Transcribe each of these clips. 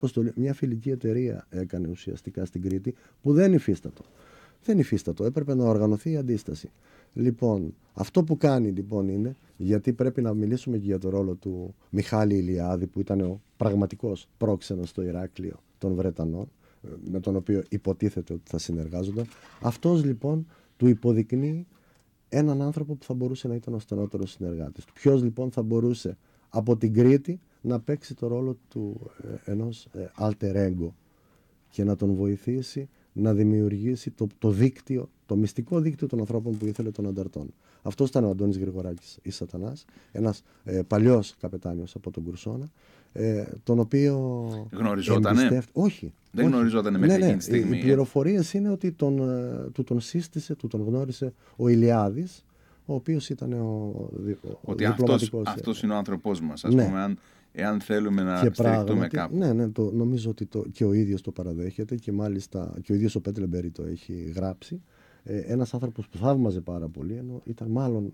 Μια φιλική εταιρεία έκανε ουσιαστικά στην Κρήτη που δεν υφίστατο. Δεν υφίστατο. Έπρεπε να οργανωθεί η αντίσταση. Λοιπόν, αυτό που κάνει λοιπόν είναι, γιατί πρέπει να μιλήσουμε και για το ρόλο του Μιχάλη Ηλιάδη, που ήταν ο πραγματικός πρόξενος στο Ηράκλειο των Βρετανών, με τον οποίο υποτίθεται ότι θα συνεργάζονταν. Αυτός λοιπόν του υποδεικνύει έναν άνθρωπο που θα μπορούσε να ήταν ο στενότερος συνεργάτης του. Ποιος λοιπόν θα μπορούσε από την Κρήτη να παίξει το ρόλο του ενός alter ego και να τον βοηθήσει να δημιουργήσει το δίκτυο, το μυστικό δίκτυο των ανθρώπων που ήθελε των ανταρτών. Αυτός ήταν ο Αντώνης Γρηγοράκης ή Σατανάς, ένας παλιός καπετάνιος από τον Κουρσώνα, τον οποίο γνωριζότανε. Όχι. Δεν γνωριζότανε μέχρι εκείνη τη στιγμή. Οι πληροφορίες είναι ότι τον σύστησε, τον γνώρισε ο Ηλιάδης, ο οποίος ήταν ο διπλωματικός. Αυτός είναι ο άνθρωπός μας, ας πούμε, εάν θέλουμε να στηριχτούμε κάπου. Ναι, νομίζω ότι και ο ίδιος το παραδέχεται και μάλιστα και ο ίδιος ο Πέτλε Μπέρι το έχει γράψει. Ένας άνθρωπος που θαύμαζε πάρα πολύ, ενώ ήταν μάλλον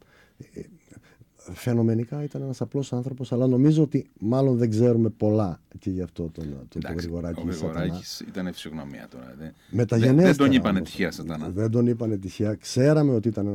φαινομενικά ήταν ένας απλός άνθρωπος, αλλά νομίζω ότι μάλλον δεν ξέρουμε πολλά και γι' αυτό τον Γρηγοράκη. Ο Γρηγοράκης ήταν φυσιογνωμία τώρα. Δεν τον είπανε τυχαία Σατανά. Δεν τον είπανε τυχαία. Ξέραμε ότι ήταν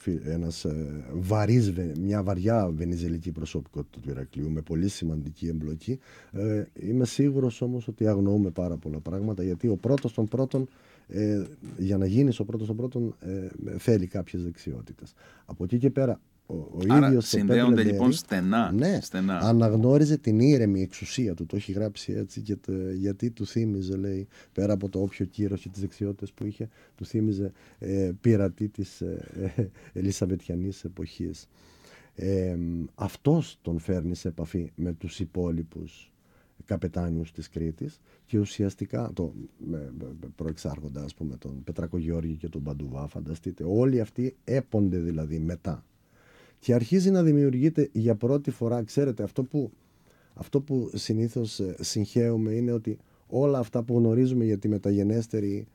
μια βαριά βενιζελική προσωπικότητα του Ηρακλείου, με πολύ σημαντική εμπλοκή. Είμαι σίγουρος όμως ότι αγνοούμε πάρα πολλά πράγματα, γιατί ο πρώτος των πρώτων, για να γίνεις ο πρώτος των πρώτων, θέλει κάποιες δεξιότητες. Από εκεί και πέρα, άρα ίδιος συνδέονται λοιπόν στενά. Ναι, στενά. Αναγνώριζε την ήρεμη εξουσία του. Το έχει γράψει έτσι γιατί του θύμιζε, λέει, πέρα από το όποιο κύρος και τις δεξιότητες που είχε, του θύμιζε πειρατή της Ελισαβετιανής εποχής. Αυτός τον φέρνει σε επαφή με τους υπόλοιπους καπετάνιους της Κρήτης και ουσιαστικά προεξάρχοντα, ας πούμε, τον Πετρακογιώργη και τον Παντουβά, φανταστείτε, όλοι αυτοί έπονται δηλαδή μετά. Και αρχίζει να δημιουργείται για πρώτη φορά, ξέρετε, αυτό που συνήθως συγχαίουμε είναι ότι όλα αυτά που γνωρίζουμε για τη μεταγενέστερη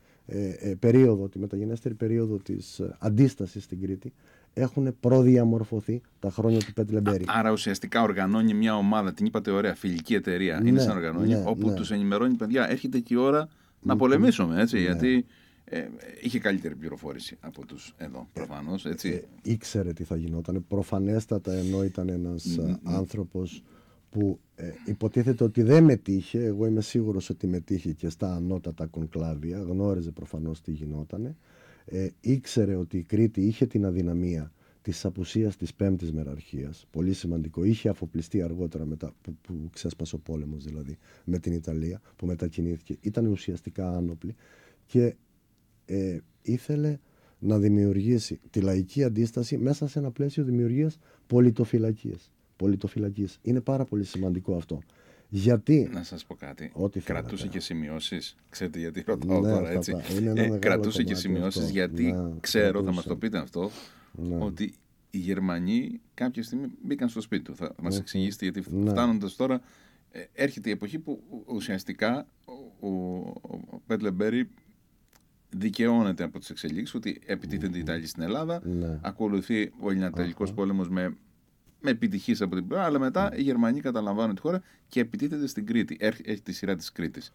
περίοδο της αντίστασης στην Κρήτη έχουν προδιαμορφωθεί τα χρόνια του Πέτλε Μπέρι. Άρα ουσιαστικά οργανώνει μια ομάδα, την είπατε ωραία, φιλική εταιρεία, είναι σαν οργανώνει, όπου τους ενημερώνει, παιδιά, έρχεται και η ώρα να πολεμήσουμε, έτσι, γιατί είχε καλύτερη πληροφόρηση από τους εδώ, προφανώς, έτσι. Ήξερε τι θα γινόταν, προφανέστατα, ενώ ήταν ένας άνθρωπος που υποτίθεται ότι δεν μετήχε. Εγώ είμαι σίγουρος ότι μετήχε και στα ανώτατα κονκλάβια, γνώριζε προφανώς τι γινότανε. Ήξερε ότι η Κρήτη είχε την αδυναμία της απουσίας της πέμπτης μεραρχίας, πολύ σημαντικό. Είχε αφοπλιστεί αργότερα μετά που ξέσπασε ο πόλεμος, δηλαδή με την Ιταλία, που μετακινήθηκε. Ήταν ουσιαστικά άνοπλη και ήθελε να δημιουργήσει τη λαϊκή αντίσταση μέσα σε ένα πλαίσιο δημιουργίας πολιτοφυλακής. Είναι πάρα πολύ σημαντικό αυτό. Γιατί, να σας πω κάτι, κρατούσε και σημειώσεις. Ξέρετε γιατί ρωτάω τώρα, έτσι. Κρατούσε και σημειώσεις γιατί ξέρω, θα μας το πείτε αυτό, ότι οι Γερμανοί κάποια στιγμή μπήκαν στο σπίτι του. Θα μας εξηγήσετε, γιατί φτάνοντας τώρα έρχεται η εποχή που ουσιαστικά ο Πέτλε Μπέρι δικαιώνεται από τις εξελίξεις ότι επιτίθενται οι Ιταλοί στην Ελλάδα, ακολουθεί ο Ελληνοϊταλικός πόλεμος με επιτυχίες από την πλευρά, αλλά μετά οι Γερμανοί καταλαμβάνουν τη χώρα και επιτίθεται στην Κρήτη. Έχει τη σειρά της Κρήτης.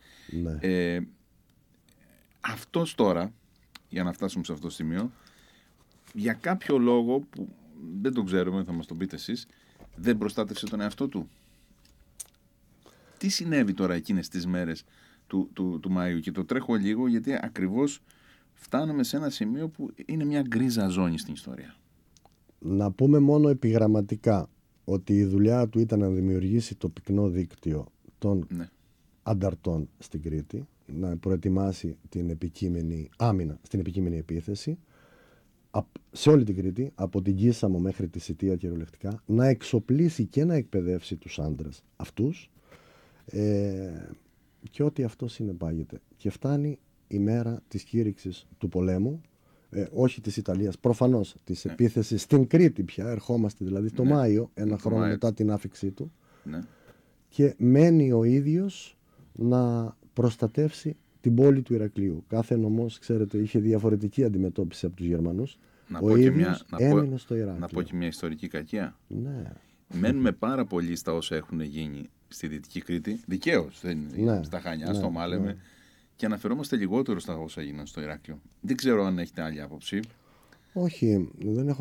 Αυτός τώρα, για να φτάσουμε σε αυτό το σημείο, για κάποιο λόγο που δεν το ξέρουμε, θα μας το πείτε εσείς, δεν προστάτευσε τον εαυτό του. Τι συνέβη τώρα εκείνες τις μέρες του Μαΐου? Και το τρέχω λίγο γιατί ακριβώς φτάνουμε σε ένα σημείο που είναι μια γκρίζα ζώνη στην ιστορία. Να πούμε μόνο επιγραμματικά ότι η δουλειά του ήταν να δημιουργήσει το πυκνό δίκτυο των ανταρτών στην Κρήτη, να προετοιμάσει την επικείμενη άμυνα στην επικείμενη επίθεση σε όλη την Κρήτη, από την Κίσαμο μέχρι τη Σιτία κυριολεκτικά, να εξοπλίσει και να εκπαιδεύσει τους άντρες αυτούς και ό,τι αυτό συνεπάγεται. Και φτάνει η μέρα της κήρυξης του πολέμου, όχι της Ιταλίας, προφανώς της επίθεσης στην Κρήτη πια, ερχόμαστε δηλαδή το Μάιο, ένα χρόνο μετά την άφηξή του, και μένει ο ίδιος να προστατεύσει την πόλη του Ηρακλείου. Κάθε νομός, ξέρετε, είχε διαφορετική αντιμετώπιση από τους Γερμανούς. Ο ίδιος έμεινε στο Ηράκλειο. Να πω και μια ιστορική κακία. Ναι. Μένουμε πάρα πολύ στα όσα έχουν γίνει στη Δυτική Κρήτη. Δικαίως, στα Χανιά, στο Μάλεμε. Και αναφερόμαστε λιγότερο στα όσα έγιναν στο Ηράκλειο. Δεν ξέρω αν έχετε άλλη άποψη. Όχι, δεν έχω